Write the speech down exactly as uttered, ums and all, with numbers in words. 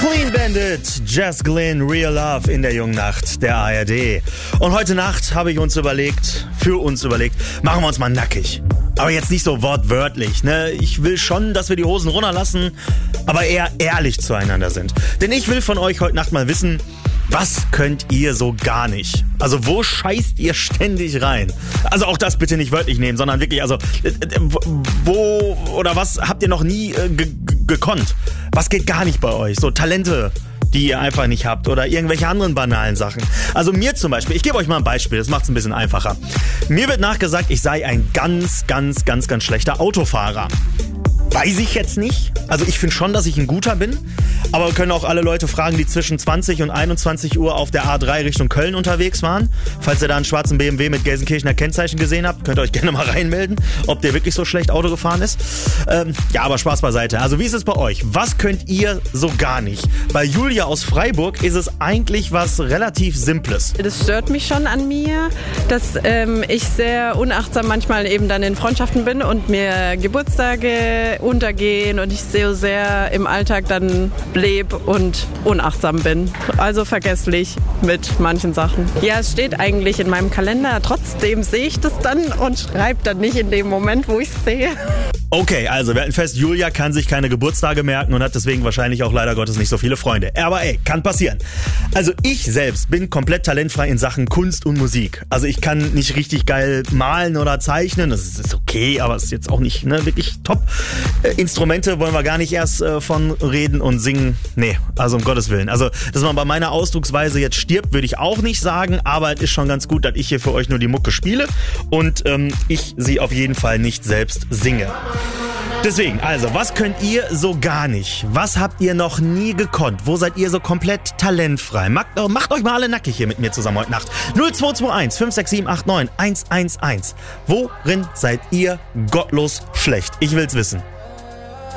Clean Bandit, Jess Glynn, Real Love in der jungen Nacht der A R D. Und heute Nacht habe ich uns überlegt, für uns überlegt, machen wir uns mal nackig. Aber jetzt nicht so wortwörtlich, ne? Ich will schon, dass wir die Hosen runterlassen, aber eher ehrlich zueinander sind. Denn ich will von euch heute Nacht mal wissen, was könnt ihr so gar nicht? Also wo scheißt ihr ständig rein? Also auch das bitte nicht wörtlich nehmen, sondern wirklich, also wo oder was habt ihr noch nie äh, ge- gekonnt? Was geht gar nicht bei euch? So Talente, die ihr einfach nicht habt oder irgendwelche anderen banalen Sachen. Also mir zum Beispiel, ich gebe euch mal ein Beispiel, das macht es ein bisschen einfacher. Mir wird nachgesagt, ich sei ein ganz, ganz, ganz, ganz schlechter Autofahrer. Weiß ich jetzt nicht. Also ich finde schon, dass ich ein guter bin. Aber wir können auch alle Leute fragen, die zwischen zwanzig und einundzwanzig Uhr auf der A drei Richtung Köln unterwegs waren. Falls ihr da einen schwarzen B M W mit Gelsenkirchener Kennzeichen gesehen habt, könnt ihr euch gerne mal reinmelden, ob der wirklich so schlecht Auto gefahren ist. Ähm, ja, aber Spaß beiseite. Also wie ist es bei euch? Was könnt ihr so gar nicht? Bei Julia aus Freiburg ist es eigentlich was relativ Simples. Das stört mich schon an mir, dass ähm, ich sehr unachtsam manchmal eben dann in Freundschaften bin und mir Geburtstage untergehen und ich so sehr im Alltag dann lebe und unachtsam bin. Also vergesslich mit manchen Sachen. Ja, es steht eigentlich in meinem Kalender. Trotzdem sehe ich das dann und schreibe dann nicht in dem Moment, wo ich es sehe. Okay, also wir halten fest, Julia kann sich keine Geburtstage merken und hat deswegen wahrscheinlich auch leider Gottes nicht so viele Freunde. Aber ey, kann passieren. Also ich selbst bin komplett talentfrei in Sachen Kunst und Musik. Also ich kann nicht richtig geil malen oder zeichnen, das ist okay, aber es ist jetzt auch nicht ne, wirklich top. Äh, Instrumente wollen wir gar nicht erst äh, von reden und singen. Nee, also um Gottes Willen. Also, dass man bei meiner Ausdrucksweise jetzt stirbt, würde ich auch nicht sagen, aber es ist schon ganz gut, dass ich hier für euch nur die Mucke spiele und ähm, ich sie auf jeden Fall nicht selbst singe. Deswegen, also, was könnt ihr so gar nicht? Was habt ihr noch nie gekonnt? Wo seid ihr so komplett talentfrei? Macht, macht euch mal alle nackig hier mit mir zusammen heute Nacht. null zwei zwei eins fünf sechs sieben acht neun eins eins eins. Worin seid ihr gottlos schlecht? Ich will's wissen.